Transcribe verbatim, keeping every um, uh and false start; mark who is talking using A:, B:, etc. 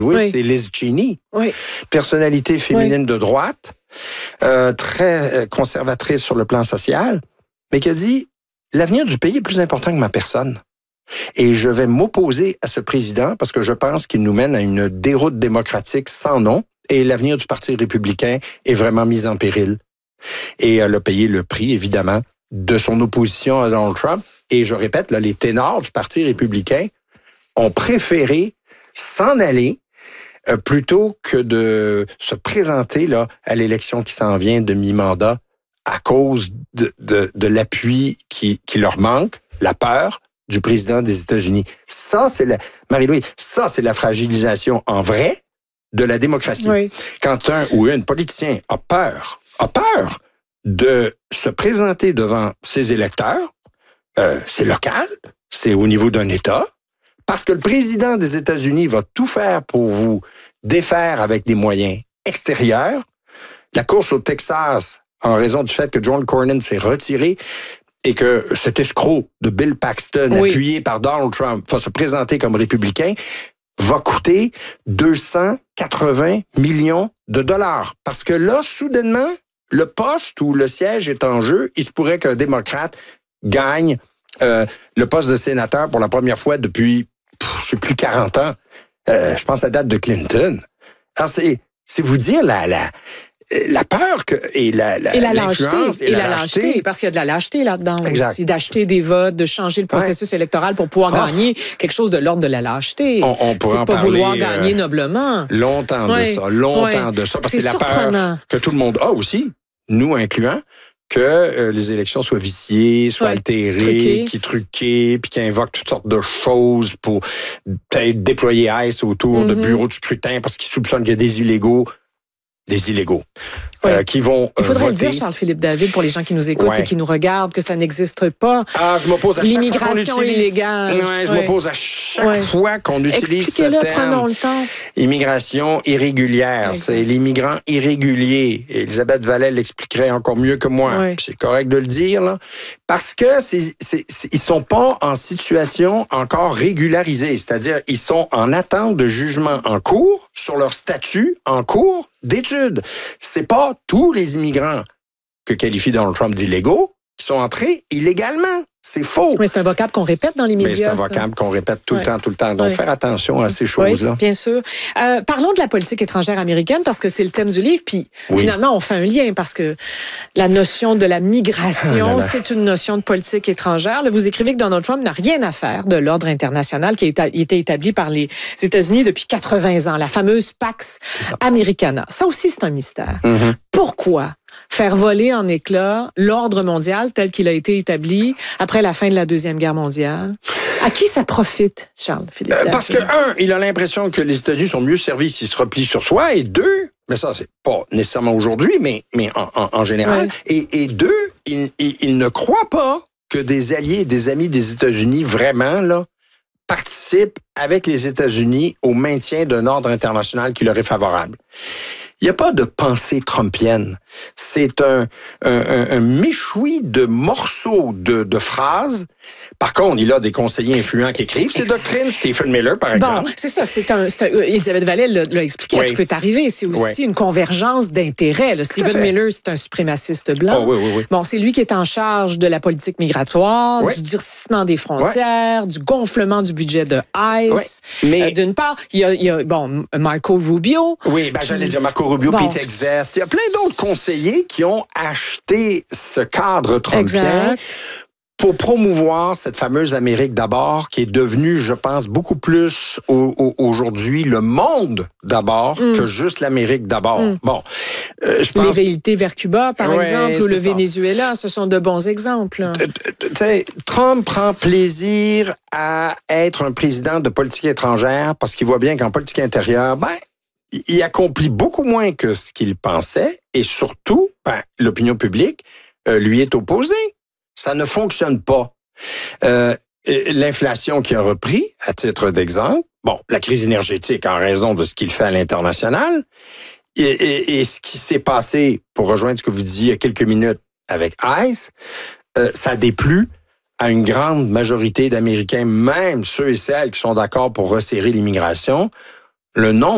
A: Oui,
B: oui.
A: c'est Liz Cheney.
B: Oui.
A: Personnalité féminine
B: oui.
A: de droite, euh, très conservatrice sur le plan social, mais qui a dit « L'avenir du pays est plus important que ma personne. Et je vais m'opposer à ce président parce que je pense qu'il nous mène à une déroute démocratique sans nom et l'avenir du Parti républicain est vraiment mis en péril. » Et elle a payé le prix, évidemment, de son opposition à Donald Trump. Et je répète, là, les ténors du Parti républicain ont préféré s'en aller euh, plutôt que de se présenter là à l'élection qui s'en vient de mi-mandat à cause de, de, de l'appui qui, qui leur manque, la peur du président des États-Unis. Ça, c'est la... Marie-Louise, ça, c'est la fragilisation en vrai de la démocratie.
B: Oui.
A: Quand un ou une politicien a peur, a peur de se présenter devant ses électeurs, euh, c'est local, c'est au niveau d'un État, parce que le président des États-Unis va tout faire pour vous défaire avec des moyens extérieurs. La course au Texas, en raison du fait que John Cornyn s'est retiré et que cet escroc de Bill Paxton, oui. appuyé par Donald Trump, va se présenter comme républicain, va coûter deux cent quatre-vingts millions de dollars. Parce que là, soudainement, le poste où le siège est en jeu, il se pourrait qu'un démocrate gagne euh, le poste de sénateur pour la première fois depuis, pff, je sais plus, quarante ans. Euh, je pense à la date de Clinton. Alors, c'est, c'est vous dire la... la La peur que, et la, la,
B: et la lâcheté,
A: et,
B: et
A: la,
B: la lâcheté, lâcheté, parce qu'il y a de la lâcheté là-dedans exact. aussi, d'acheter des votes, de changer le processus ouais. électoral pour pouvoir oh. gagner quelque chose de l'ordre de la lâcheté.
A: On, on pourrait
B: c'est
A: en
B: pas
A: parler,
B: vouloir gagner
A: euh,
B: noblement.
A: Longtemps
B: ouais.
A: de ça, longtemps
B: ouais.
A: de ça, parce
B: c'est
A: que c'est la peur que tout le monde a aussi, nous incluant, que euh, les élections soient viciées, soient ouais. altérées,
B: truquées.
A: qui truquées, puis qui invoquent toutes sortes de choses pour peut-être déployer ICE autour mm-hmm. de bureaux de scrutin parce qu'ils soupçonnent qu'il y a des illégaux. Des illégaux
B: oui.
A: euh, qui vont
B: Il faudrait
A: voter.
B: le dire, Charles-Philippe David, pour les gens qui nous écoutent ouais. et qui nous regardent, que ça n'existe pas.
A: Ah, je m'oppose à chaque
B: L'immigration
A: fois qu'on utilise...
B: illégale.
A: Ouais, je ouais. m'oppose à chaque ouais. fois qu'on utilise ce terme.
B: Expliquez-le, prenons le temps.
A: Immigration irrégulière, exact. C'est l'immigrant irrégulier. Elisabeth Vallée l'expliquerait encore mieux que moi. Ouais. C'est correct de le dire, là. Parce que c'est, c'est, c'est, ils sont pas en situation encore régularisée. C'est-à-dire, ils sont en attente de jugement en cours sur leur statut en cours d'études. C'est pas tous les immigrants que qualifie Donald Trump d'illégaux qui sont entrés illégalement. C'est faux.
B: Mais c'est un vocable qu'on répète dans les médias.
A: Mais c'est un vocable qu'on répète tout ouais. le temps, tout le temps. Donc, ouais. faire attention à ces choses-là.
B: Oui, bien sûr. Euh, parlons de la politique étrangère américaine parce que c'est le thème du livre. Puis, oui. finalement, on fait un lien parce que la notion de la migration, ah là là. c'est une notion de politique étrangère. Là, vous écrivez que Donald Trump n'a rien à faire de l'ordre international qui a été établi par les États-Unis depuis quatre-vingts ans, la fameuse Pax Americana. Ça aussi, c'est un mystère. Mm-hmm. Pourquoi faire voler en éclats l'ordre mondial tel qu'il a été établi après la fin de la Deuxième Guerre mondiale? À qui ça profite, Charles-Philippe?
A: Euh, parce que, un, il a l'impression que les États-Unis sont mieux servis s'ils se replient sur soi, et deux, mais ça, c'est pas nécessairement aujourd'hui, mais, mais en, en, en général, ouais. et, et deux, il, il, il ne croit pas que des alliés et des amis des États-Unis, vraiment, là, participent avec les États-Unis au maintien d'un ordre international qui leur est favorable. Il n'y a pas de pensée trumpienne. C'est un, un, un, un méchoui de morceaux de, de phrases. Par contre, il a des conseillers influents qui écrivent ces doctrines. Stephen Miller, par exemple.
B: Bon, c'est ça. C'est un, c'est un, Elisabeth Vallée l'a, l'a expliqué. Oui. Tout peut arriver. C'est aussi oui. une convergence d'intérêts. Là. Stephen Miller, c'est un suprémaciste blanc.
A: Oh, oui, oui, oui.
B: Bon, c'est lui qui est en charge de la politique migratoire, oui. du durcissement des frontières, oui. du gonflement du budget de ICE. Oui. Mais euh, d'une part, il y a, il y a bon Marco Rubio.
A: Oui, ben qui... j'allais dire Marco Rubio, bon, Pete Exest. Il y a plein d'autres conseillers qui ont acheté ce cadre trumpien exact. Pour promouvoir cette fameuse Amérique d'abord, qui est devenue, je pense, beaucoup plus au, au, aujourd'hui le monde d'abord mm. que juste l'Amérique d'abord. Mm. Bon, euh, je pense...
B: Les velléités vers Cuba, par ouais, exemple, ou le
A: ça.
B: Venezuela, ce sont de bons exemples.
A: Tu sais, Trump prend plaisir à être un président de politique étrangère parce qu'il voit bien qu'en politique intérieure, ben, il accomplit beaucoup moins que ce qu'il pensait et surtout, ben, l'opinion publique euh, lui est opposée. Ça ne fonctionne pas. Euh, l'inflation qui a repris, à titre d'exemple, bon, la crise énergétique en raison de ce qu'il fait à l'international et, et, et ce qui s'est passé, pour rejoindre ce que vous disiez il y a quelques minutes avec ICE, euh, ça a déplu à une grande majorité d'Américains, même ceux et celles qui sont d'accord pour resserrer l'immigration. Le nombre